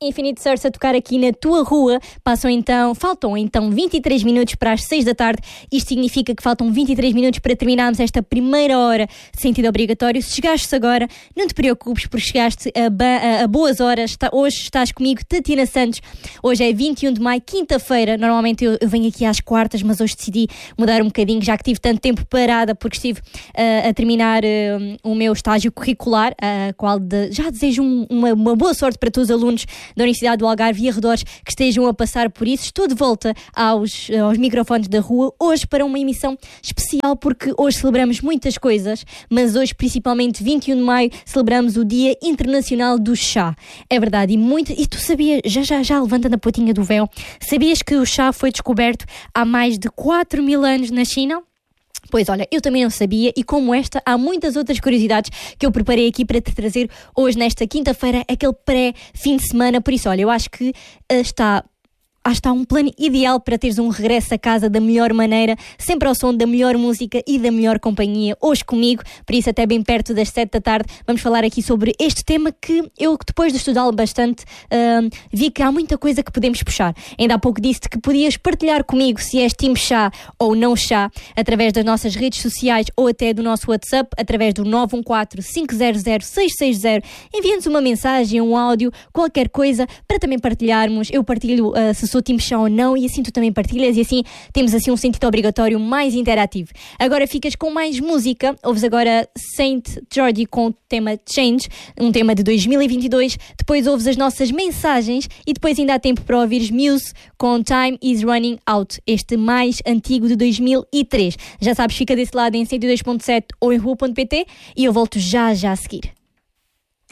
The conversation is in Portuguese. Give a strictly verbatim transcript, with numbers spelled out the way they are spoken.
Infinite Source a tocar aqui na tua rua. Passam então, faltam então vinte e três minutos para as seis da tarde. Isto significa que faltam vinte e três minutos para terminarmos esta primeira hora de sentido obrigatório. Se chegaste agora, não te preocupes, porque chegaste a, ba- a, a boas horas. Está, hoje estás comigo, Tatiana Santos. Hoje é vinte e um de maio, quinta-feira. Normalmente eu, eu venho aqui às quartas, mas hoje decidi mudar um bocadinho, já que tive tanto tempo parada, porque estive uh, a terminar uh, o meu estágio curricular, a uh, qual de, já desejo um, uma, uma boa sorte para todos os alunos da Universidade do Algarve e arredores que estejam a passar por isso. Estou de volta aos, aos microfones da rua, hoje para uma emissão especial, porque hoje celebramos muitas coisas, mas hoje, principalmente vinte e um de maio, celebramos o Dia Internacional do Chá. É verdade, e muito, e tu sabias, já já já levantando a pontinha do véu, sabias que o chá foi descoberto há mais de quatro mil anos na China? Pois olha, eu também não sabia, e como esta, há muitas outras curiosidades que eu preparei aqui para te trazer hoje, nesta quinta-feira, aquele pré-fim de semana. Por isso, olha, eu acho que uh, está... Acho que está um plano ideal para teres um regresso a casa da melhor maneira, sempre ao som da melhor música e da melhor companhia, hoje comigo. Por isso, até bem perto das sete da tarde, vamos falar aqui sobre este tema que eu, depois de estudá-lo bastante, uh, vi que há muita coisa que podemos puxar. Ainda há pouco disse-te que podias partilhar comigo se és time chá ou não chá, através das nossas redes sociais ou até do nosso WhatsApp, através do nove um quatro, cinco zero zero, seis seis zero. Envia-nos uma mensagem, um áudio, qualquer coisa, para também partilharmos. Eu partilho uh, se sou time chá ou não, e assim tu também partilhas, e assim temos assim um sentido obrigatório mais interativo. Agora ficas com mais música. Ouves agora Saint Jordi com o tema Change, um tema de dois mil e vinte e dois. Depois ouves as nossas mensagens e depois ainda há tempo para ouvires Muse com Time Is Running Out, este mais antigo de dois mil e três. Já sabes, fica desse lado em cento e dois ponto sete ou em rua ponto pt, e eu volto já já a seguir.